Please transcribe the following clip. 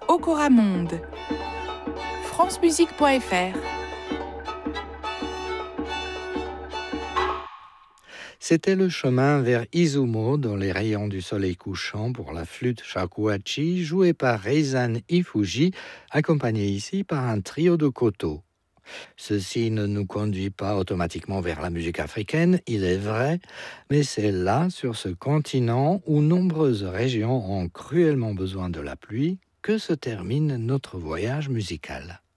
Okora Monde. francemusique.fr. C'était le chemin vers Izumo dans les rayons du soleil couchant pour la flûte shakuhachi jouée par Reizan Ifuji, accompagné ici par un trio de koto. Ceci ne nous conduit pas automatiquement vers la musique africaine, il est vrai, mais c'est là, sur ce continent où nombreuses régions ont cruellement besoin de la pluie, que se termine notre voyage musical.